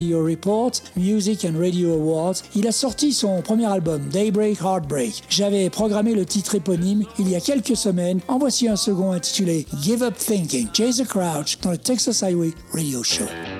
Radio Report, Music and Radio Awards, il a sorti son premier album, Daybreak Heartbreak. J'avais programmé le titre éponyme il y a quelques semaines. En voici un second intitulé Give Up Thinking, Jason Crouch dans le Texas Highway Radio Show.